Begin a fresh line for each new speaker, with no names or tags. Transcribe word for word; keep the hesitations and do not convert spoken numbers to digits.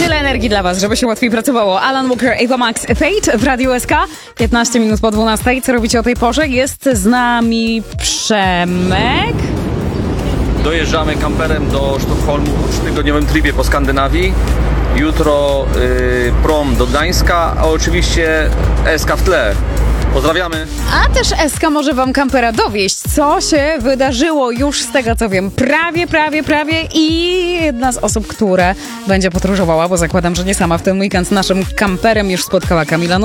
Tyle energii dla was, żeby się łatwiej pracowało. Alan Walker, Ava Max, Fate w Radiu S K. piętnaście minut po dwunastej. Co robicie o tej porze? Jest z nami Przemek.
Dojeżdżamy kamperem do Sztokholmu po trzytygodniowym tripie po Skandynawii. Jutro yy, prom do Gdańska, a oczywiście S K w tle. Pozdrawiamy.
A też S K może wam kampera dowieść. Co się wydarzyło już z tego, co wiem. Prawie, prawie, prawie i jedna z osób, która będzie podróżowała, bo zakładam, że nie sama w ten weekend z naszym kamperem już spotkała Kamila